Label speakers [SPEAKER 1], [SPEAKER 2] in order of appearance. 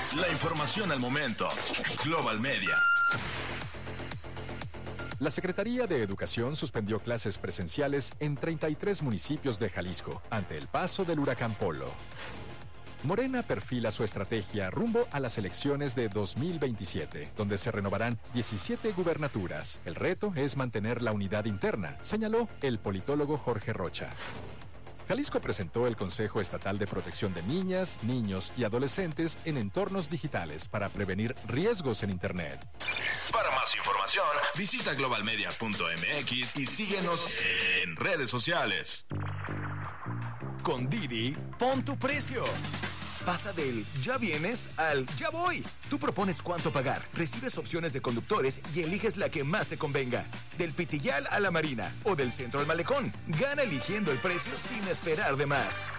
[SPEAKER 1] La información al momento. Global Media.
[SPEAKER 2] La Secretaría de Educación suspendió clases presenciales en 33 municipios de Jalisco ante el paso del huracán Polo. Morena perfila su estrategia rumbo a las elecciones de 2027, donde se renovarán 17 gubernaturas. El reto es mantener la unidad interna, señaló el politólogo Jorge Rocha. Jalisco presentó el Consejo Estatal de Protección de Niñas, Niños y Adolescentes en entornos digitales para prevenir riesgos en Internet.
[SPEAKER 1] Para más información, visita globalmedia.mx y síguenos en redes sociales.
[SPEAKER 3] Con Didi, pon tu precio. Pasa del ya vienes al ya voy. Tú propones cuánto pagar, recibes opciones de conductores y eliges la que más te convenga. Del Pitillal a la Marina o del centro al Malecón. Gana eligiendo el precio sin esperar de más.